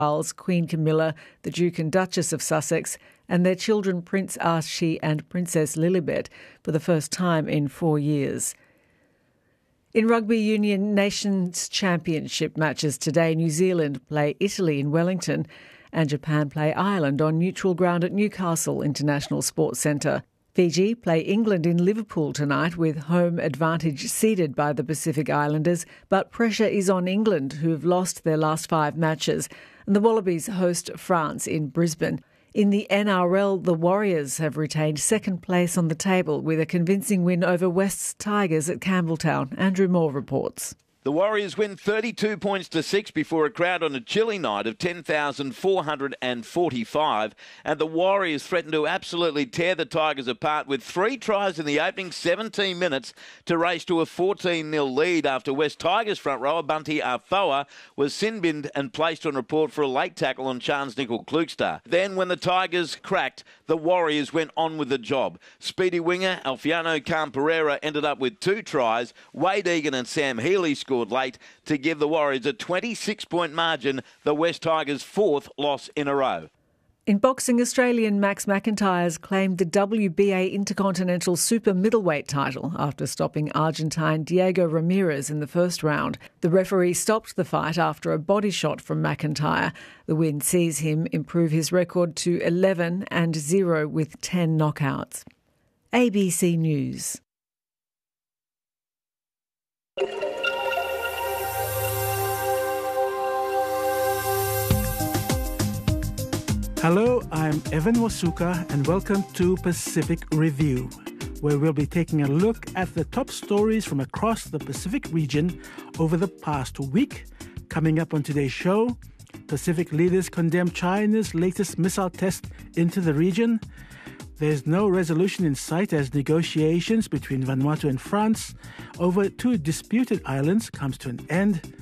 Charles, Queen Camilla, the Duke and Duchess of Sussex, and their children Prince Archie and Princess Lilibet for the first time in 4 years. In Rugby Union Nations Championship matches today, New Zealand play Italy in Wellington and Japan play Ireland on neutral ground at Newcastle International Sports Centre. Fiji play England in Liverpool tonight with home advantage ceded by the Pacific Islanders, but pressure is on England, who've lost their last 5 matches, and the Wallabies host France in Brisbane. In the NRL, the Warriors have retained second place on the table with a convincing win over West's Tigers at Campbelltown. Andrew Moore reports. The Warriors win 32 points to 6 before a crowd on a chilly night of 10,445, and the Warriors threatened to absolutely tear the Tigers apart with 3 tries in the opening 17 minutes to race to a 14-0 lead after West Tigers front rower Bunty Afoa was sin-binned and placed on report for a late tackle on Charnze Nicoll-Klugstad. Then when the Tigers cracked, the Warriors went on with the job. Speedy winger Alfiano Khan-Pereira ended up with 2 tries. Wade Egan and Sam Healy scored late to give the Warriors a 26-point margin, the West Tigers' 4th loss in a row. In boxing, Australian Max McIntyre's claimed the WBA Intercontinental Super Middleweight title after stopping Argentine Diego Ramirez in the first round. The referee stopped the fight after a body shot from McIntyre. The win sees him improve his record to 11-0 with 10 knockouts. ABC News. Hello, I'm Evan Wasuka and welcome to Pacific Review, where we'll be taking a look at the top stories from across the Pacific region over the past week. Coming up on today's show, Pacific leaders condemn China's latest missile test into the region. There's no resolution in sight as negotiations between Vanuatu and France over 2 disputed islands comes to an end.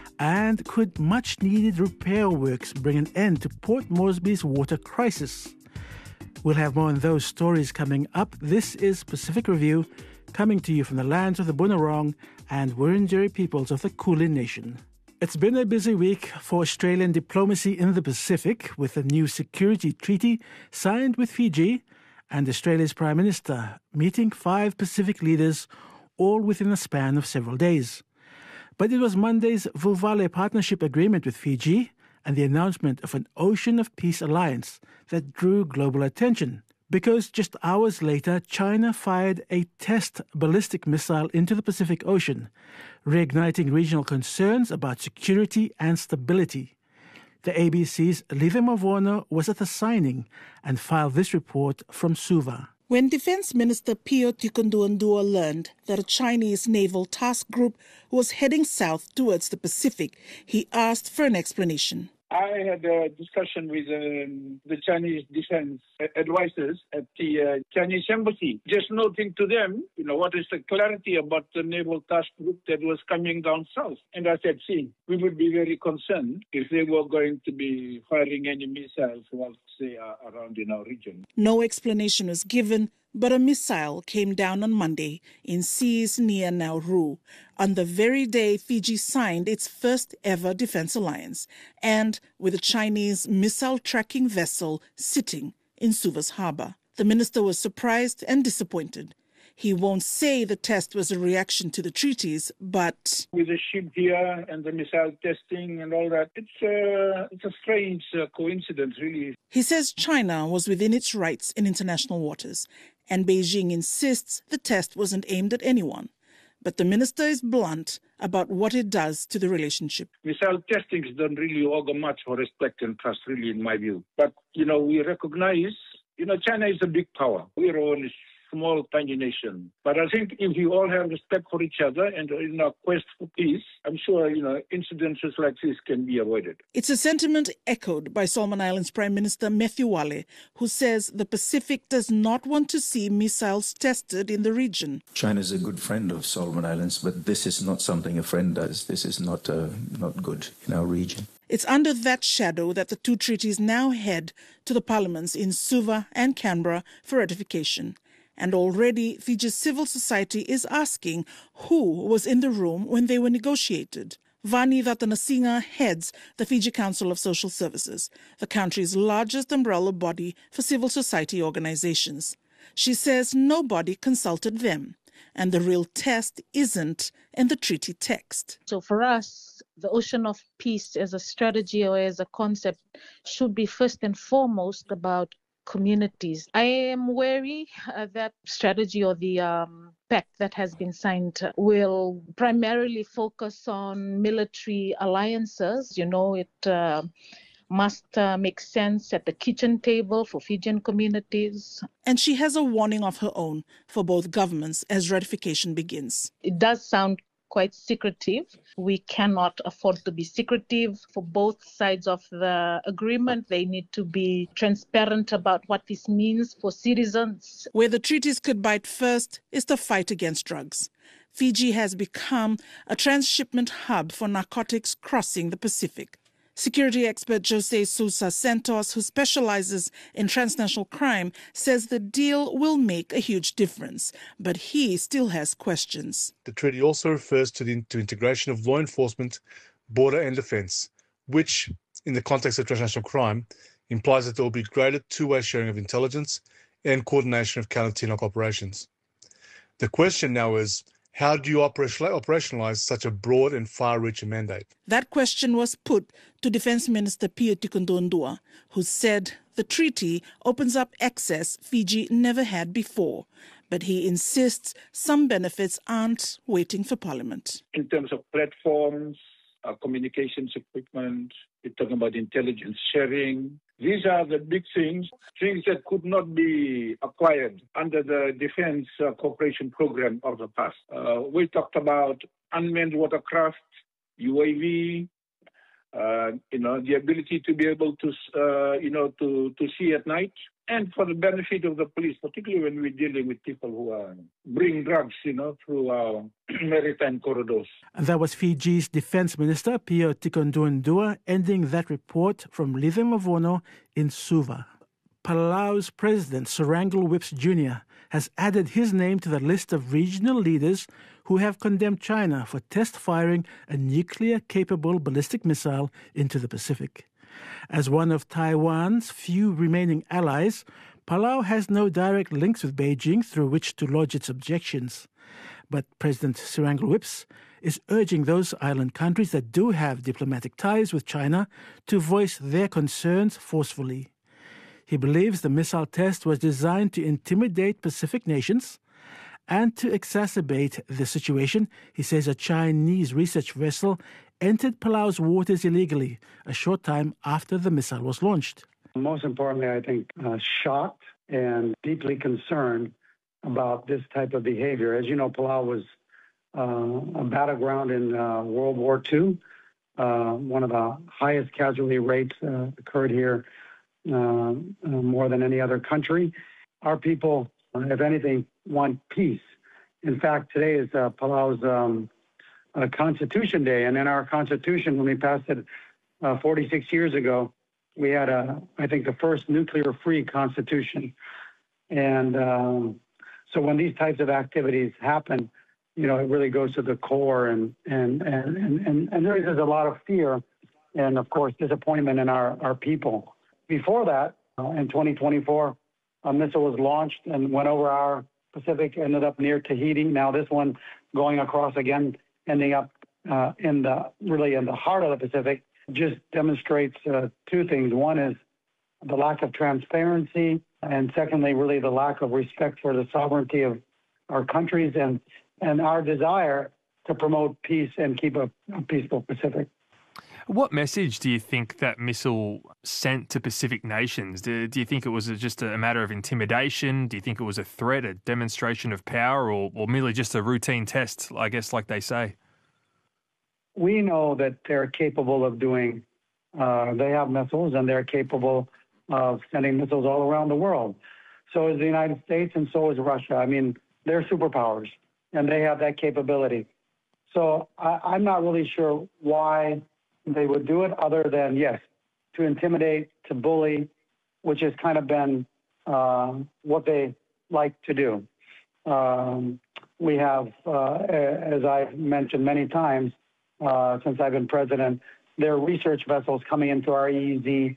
And could much-needed repair works bring an end to Port Moresby's water crisis? We'll have more on those stories coming up. This is Pacific Review, coming to you from the lands of the Bunurong and Wurundjeri peoples of the Kulin Nation. It's been a busy week for Australian diplomacy in the Pacific, with a new security treaty signed with Fiji and Australia's Prime Minister meeting 5 Pacific leaders, all within a span of several days. But it was Monday's Vuvale Partnership Agreement with Fiji and the announcement of an Ocean of Peace alliance that drew global attention, because just hours later, China fired a test ballistic missile into the Pacific Ocean, reigniting regional concerns about security and stability. The ABC's Live Mavono was at the signing and filed this report from Suva. When Defense Minister Pio Tikonduandua learned that a Chinese naval task group was heading south towards the Pacific, he asked for an explanation. I had a discussion with the Chinese defense advisors at the Chinese embassy, just noting to them, what is the clarity about the naval task group that was coming down south. And I said, we would be very concerned if they were going to be firing any missiles whilst they are around in our region. No explanation was given, but a missile came down on Monday in seas near Nauru, on the very day Fiji signed its first ever defense alliance, and with a Chinese missile tracking vessel sitting in Suva's harbour. The minister was surprised and disappointed. He won't say the test was a reaction to the treaties, but with the ship here and the missile testing and all that, it's a strange coincidence, really. He says China was within its rights in international waters, and Beijing insists the test wasn't aimed at anyone. But the minister is blunt about what it does to the relationship. Missile testings don't really augur much for respect and trust, really, in my view. But, we recognize, China is a big power. We're only small, tiny nation. But I think if we all have respect for each other and in our quest for peace, I'm sure, incidences like this can be avoided. It's a sentiment echoed by Solomon Islands Prime Minister Matthew Wale, who says the Pacific does not want to see missiles tested in the region. China is a good friend of Solomon Islands, but this is not something a friend does. This is not good in our region. It's under that shadow that the 2 treaties now head to the parliaments in Suva and Canberra for ratification. And already Fiji's civil society is asking who was in the room when they were negotiated. Vani Ratanasinga heads the Fiji Council of Social Services, the country's largest umbrella body for civil society organizations. She says nobody consulted them, and the real test isn't in the treaty text. So for us, the Ocean of Peace as a strategy or as a concept should be first and foremost about communities. I am wary that strategy or the pact that has been signed will primarily focus on military alliances. You know, it must make sense at the kitchen table for Fijian communities. And she has a warning of her own for both governments as ratification begins. It does sound quite secretive. We cannot afford to be secretive for both sides of the agreement. They need to be transparent about what this means for citizens. Where the treaties could bite first is the fight against drugs. Fiji has become a transshipment hub for narcotics crossing the Pacific. Security expert Jose Sousa Santos, who specializes in transnational crime, says the deal will make a huge difference, but he still has questions. The treaty also refers to integration of law enforcement, border and defence, which, in the context of transnational crime, implies that there will be greater two-way sharing of intelligence and coordination of counter-TNOC operations. The question now is, how do you operationalize such a broad and far-reaching mandate? That question was put to Defence Minister Pio Tikondondua, who said the treaty opens up access Fiji never had before. But he insists some benefits aren't waiting for Parliament. In terms of platforms, communications equipment, we're talking about intelligence sharing. These are the big things that could not be acquired under the Defence Cooperation Program of the past. We talked about unmanned watercraft, UAV, the ability to be able to see at night, and for the benefit of the police, particularly when we're dealing with people who bring drugs, through our maritime corridors. And that was Fiji's Defence Minister, Pio Tikondondua, ending that report from Lithium Mavono in Suva. Palau's President, Surangul Whipps Jr., has added his name to the list of regional leaders who have condemned China for test-firing a nuclear-capable ballistic missile into the Pacific. As one of Taiwan's few remaining allies, Palau has no direct links with Beijing through which to lodge its objections. But President Surangul Whipps is urging those island countries that do have diplomatic ties with China to voice their concerns forcefully. He believes the missile test was designed to intimidate Pacific nations and to exacerbate the situation. He says a Chinese research vessel entered Palau's waters illegally a short time after the missile was launched. Most importantly, I think, shocked and deeply concerned about this type of behavior. As you know, Palau was a battleground in World War II. One of the highest casualty rates occurred here more than any other country. Our people, if anything, want peace. In fact, today is Palau's Constitution Day, and in our Constitution, when we passed it 46 years ago, we had, I think, the first nuclear-free Constitution. And so when these types of activities happen, it really goes to the core, and there is a lot of fear and, of course, disappointment in our people. Before that, in 2024, a missile was launched and went over our Pacific, ended up near Tahiti. Now this one going across again, ending up in the heart of the Pacific, just demonstrates two things. One is the lack of transparency, and secondly, really the lack of respect for the sovereignty of our countries and our desire to promote peace and keep a peaceful Pacific. What message do you think that missile sent to Pacific nations? Do you think it was just a matter of intimidation? Do you think it was a threat, a demonstration of power, or merely just a routine test, I guess, like they say? We know that they're capable of doing, they have missiles, and they're capable of sending missiles all around the world. So is the United States, and so is Russia. I mean, they're superpowers, and they have that capability. So I'm not really sure why they would do it other than, yes, to intimidate, to bully, which has kind of been what they like to do. We have, as I've mentioned many times, since I've been president. There are research vessels coming into our EEZ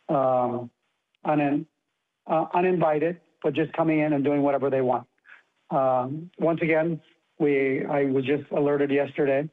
uninvited, but just coming in and doing whatever they want. Once again, I was just alerted yesterday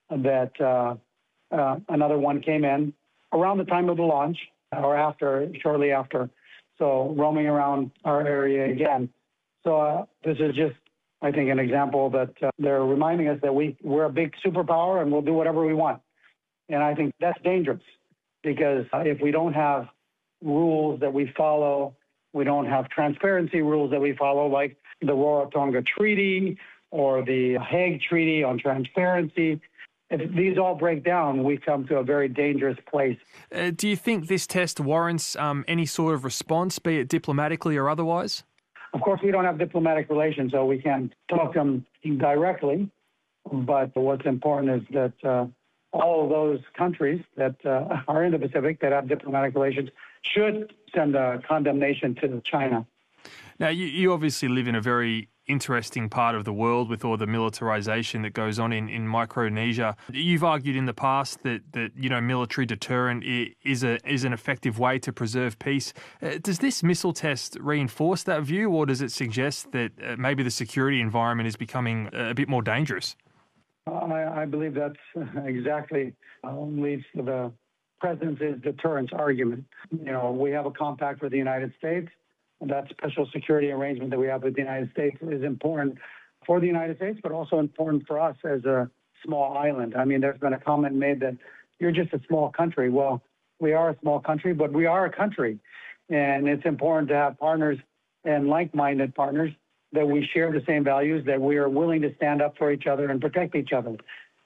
that another one came in around the time of the launch or shortly after. So roaming around our area again. So this is just, I think, an example that they're reminding us that we're a big superpower and we'll do whatever we want. And I think that's dangerous because if we don't have rules that we follow, we don't have transparency rules that we follow, like the Rarotonga Treaty or the Hague Treaty on transparency. If these all break down, we come to a very dangerous place. Do you think this test warrants any sort of response, be it diplomatically or otherwise? Of course, we don't have diplomatic relations, so we can't talk to them directly. But what's important is that all of those countries that are in the Pacific that have diplomatic relations should send a condemnation to China. Now, you obviously live in a very interesting part of the world with all the militarization that goes on in Micronesia. You've argued in the past that military deterrent is an effective way to preserve peace. Does this missile test reinforce that view, or does it suggest that maybe the security environment is becoming a bit more dangerous? I believe that's exactly leads to the president's deterrence argument. We have a compact with the United States. That special security arrangement that we have with the United States is important for the United States, but also important for us as a small island. I mean, there's been a comment made that you're just a small country. Well, we are a small country, but we are a country. And it's important to have partners and like-minded partners that we share the same values, that we are willing to stand up for each other and protect each other.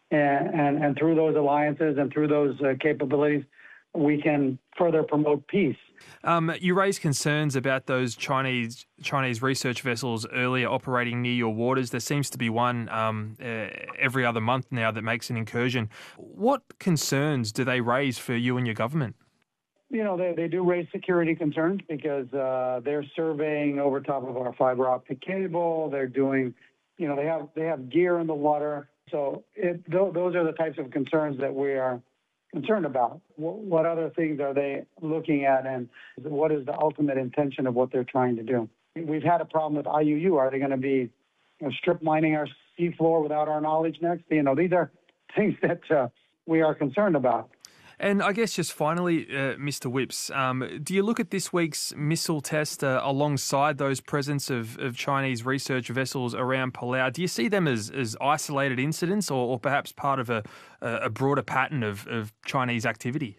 And through those alliances and through those capabilities, we can further promote peace. You raised concerns about those Chinese research vessels earlier operating near your waters. There seems to be one every other month now that makes an incursion. What concerns do they raise for you and your government? They do raise security concerns because they're surveying over top of our fiber optic cable. They're doing, they have gear in the water. So those are the types of concerns that we are concerned about. What other things are they looking at, and what is the ultimate intention of what they're trying to do? We've had a problem with IUU. Are they going to be strip mining our seafloor without our knowledge next? These are things that we are concerned about. And I guess just finally, Mr. Whipps, do you look at this week's missile test alongside those presence of Chinese research vessels around Palau? Do you see them as isolated incidents or perhaps part of a broader pattern of Chinese activity?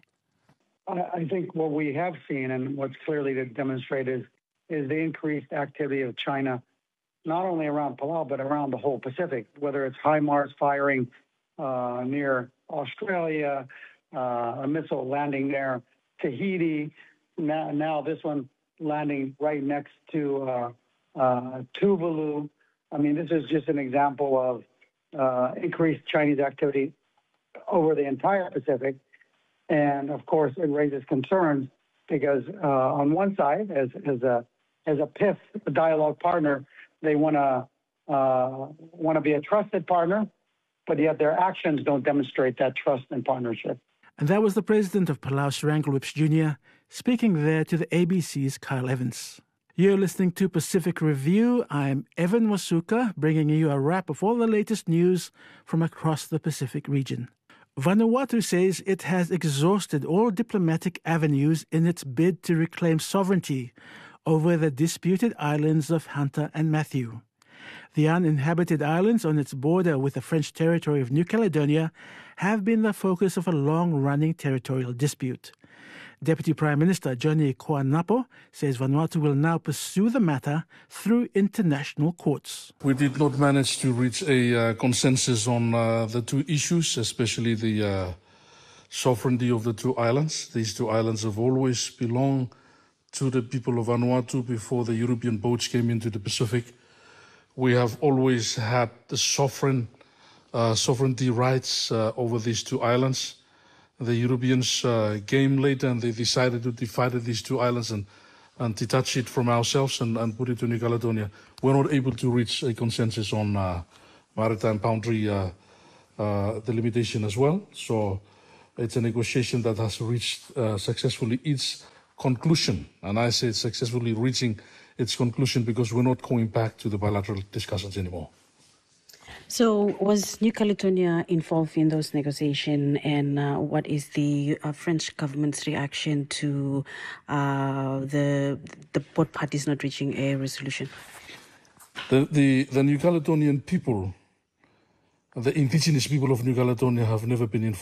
I think what we have seen and what's clearly demonstrated is the increased activity of China, not only around Palau, but around the whole Pacific, whether it's HIMARS firing near Australia, a missile landing there, Tahiti, now this one landing right next to Tuvalu. I mean, this is just an example of increased Chinese activity over the entire Pacific. And of course, it raises concerns because on one side, as a PIF, a dialogue partner, they want to be a trusted partner, but yet their actions don't demonstrate that trust and partnership. And that was the president of Palau, Sirangul Whipps Jr., speaking there to the ABC's Kyle Evans. You're listening to Pacific Review. I'm Evan Wasuka, bringing you a wrap of all the latest news from across the Pacific region. Vanuatu says it has exhausted all diplomatic avenues in its bid to reclaim sovereignty over the disputed islands of Hunter and Matthew. The uninhabited islands on its border with the French territory of New Caledonia have been the focus of a long-running territorial dispute. Deputy Prime Minister Johnny Koanapo says Vanuatu will now pursue the matter through international courts. We did not manage to reach a consensus on the two issues, especially the sovereignty of the two islands. These two islands have always belonged to the people of Vanuatu before the European boats came into the Pacific. We have always had the sovereignty rights over these two islands. The Europeans came later and they decided to divide these two islands and detach it from ourselves and put it to New Caledonia. We're not able to reach a consensus on maritime boundary the limitation as well. So it's a negotiation that has reached successfully its conclusion. And I say successfully reaching its conclusion because we're not going back to the bilateral discussions anymore. So was New Caledonia involved in those negotiations, and what is the French government's reaction to the both parties not reaching a resolution? The New Caledonian people, the indigenous people of New Caledonia have never been involved